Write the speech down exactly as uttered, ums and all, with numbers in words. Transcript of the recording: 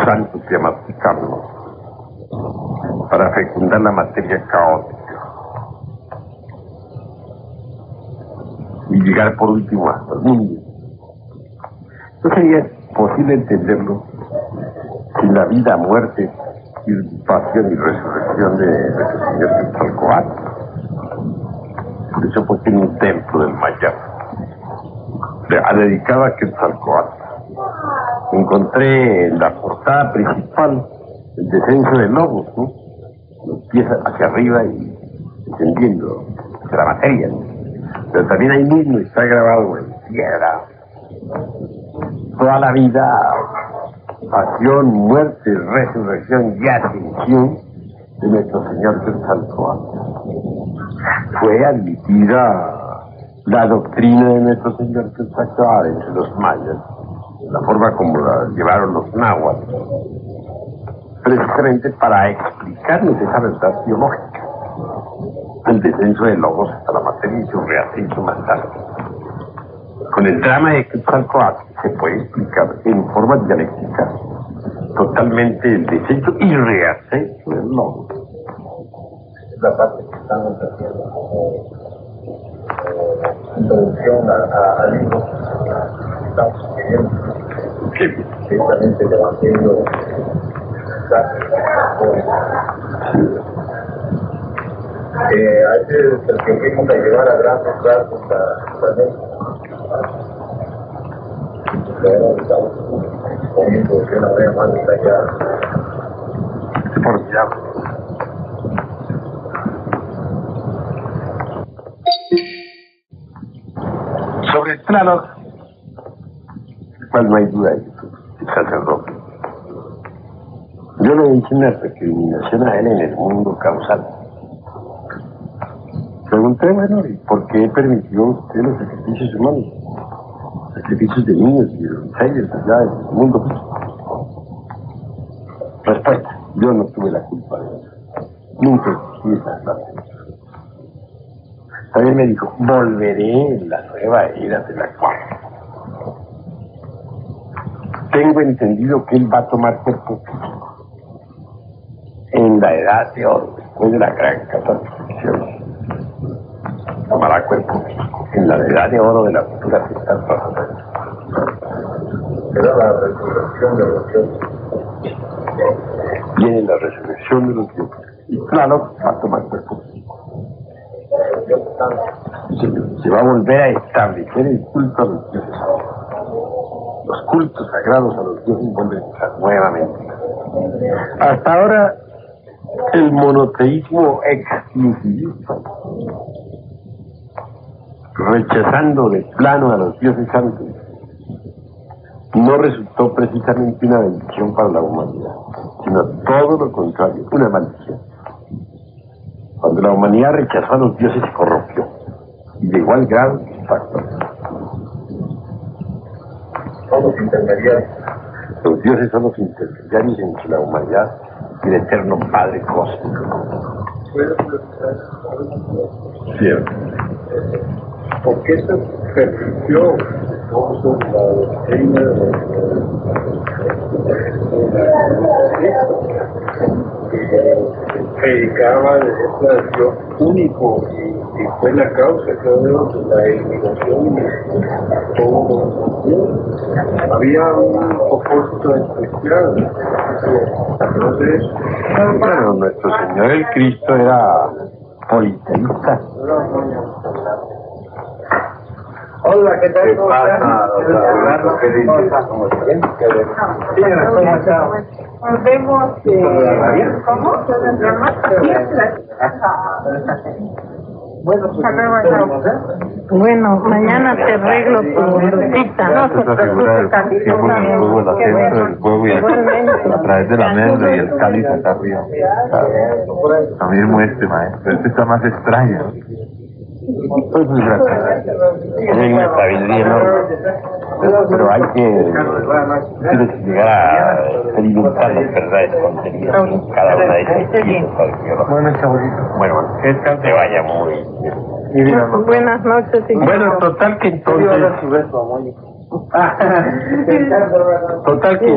Santos y a masticarlos para fecundar la materia caótica y llegar por último hasta el mundo. No sería posible entenderlo sin la vida, muerte, y pasión y resurrección de nuestro Señor Quetzalcóatl. Por eso pues tiene un templo del Mayab dedicado a Quetzalcóatl. Encontré en la portada principal el descenso de lobos, ¿no? Los pies hacia arriba y descendiendo hacia la materia, ¿no? Pero también ahí mismo está grabado en piedra toda la vida, pasión, muerte, resurrección y ascensión de nuestro Señor Quetzalcóatl. Fue admitida la doctrina de nuestro Señor Quetzalcóatl entre los mayas, la forma como la llevaron los náhuatl, precisamente para explicarnos esa verdad biológica, el descenso de lobos hasta la materia y su reascenso más tarde. Con el drama de Quetzalcóatl se puede explicar en forma dialéctica totalmente el descenso y reascenso del lobo. Es la parte que estamos haciendo como eh, introducción al libro que estamos escribiendo. Sí. Precisamente debatiendo eh, a veces el que fuimos a llevar a grandes rasgos a la ley. Pero estamos poniendo que una vez más detallada. Formidable. Sobre el plano, cual no hay duda, el sacerdote. Yo le hice una recriminación a él en el mundo causal. Pregunté, bueno, ¿y por qué permitió usted los sacrificios humanos? Sacrificios de niños y de doncellas allá en el mundo físico. Respuesta, yo no tuve la culpa de eso. Nunca exigí esa clase. También me dijo, volveré en la nueva era de la cual tengo entendido que él va a tomar cuerpo físico en la edad de oro, después de la gran catástrofe. Tomará cuerpo físico en la edad de oro de la futura fiesta pasada. Será la resurrección de los dioses. Viene la resurrección de los dioses. Y claro, va a tomar cuerpo físico. Se, se va a volver a establecer el culto a los dioses. Los cultos sagrados a los dioses vuelven a estar nuevamente. Hasta ahora, el monoteísmo exclusivista, rechazando de plano a los dioses santos, no resultó precisamente una bendición para la humanidad, sino todo lo contrario, una maldición. Cuando la humanidad rechazó a los dioses se corrompió, y llegó al grado que está actual. Son los intermediarios. Los dioses son los intermediarios entre la humanidad y el eterno Padre Cósmico. Cierto. ¿Por qué se permitió la doctrina de que predicaba de ese Dios único y, y fue la causa de la eliminación de todos los dioses? Había un propósito especial. Entonces, Bueno, nuestro Señor el Cristo era politeísta. hola, ¿qué tal? ¿Qué pasa, doctor? ¿Qué dices? ¿Cómo están? ¿Cómo están? Nos vemos, eh, ¿cómo? Bueno, pues, Bueno, mañana te arreglo tu lucita. No se preocupe, Carlito. del fuego y Igualmente. a través de la mesa y el cáliz acá arriba. También muestre, maestro. Este está más extraño. Pues muy gracioso. Tiene una sabiduría enorme. Pero hay que, tienes que llegar a experimentar las verdades contenidas en cada una de esas piezas. Bueno, chavalito. Bueno, que te vaya muy bien. Buenas noches. Y Bueno, total que entonces... Total que